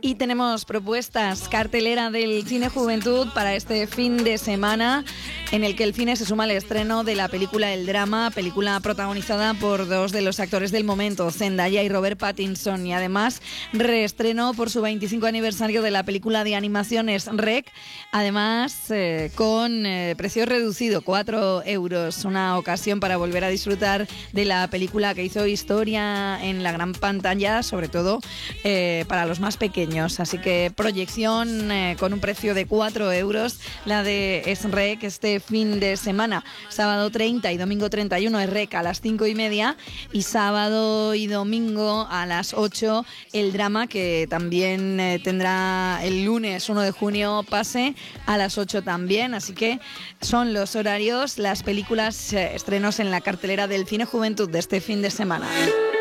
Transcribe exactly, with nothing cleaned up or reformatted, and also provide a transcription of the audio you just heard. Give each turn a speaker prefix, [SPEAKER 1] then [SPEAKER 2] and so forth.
[SPEAKER 1] Y tenemos propuestas, cartelera del Cine Juventud para este fin de semana, en el que el cine se suma al estreno de la película El Drama, película protagonizada por dos de los actores del momento, Zendaya y Robert Pattinson, y además reestreno por su veinticinco aniversario de la película de animaciones Rec, además eh, con eh, precio reducido, cuatro euros, una ocasión para volver a disfrutar de la película que hizo historia en la gran pantalla, sobre todo eh, para los más pequeños. Así que proyección eh, con un precio de cuatro euros, la de S-Rec este fin de semana, sábado treinta y domingo treinta y uno es Rec a las cinco y media, y sábado y domingo a las ocho El Drama, que también eh, tendrá el lunes uno de junio pase a las ocho también. Así que son los horarios, las películas, eh, estrenos en la cartelera del Cine Juventud de este fin de semana.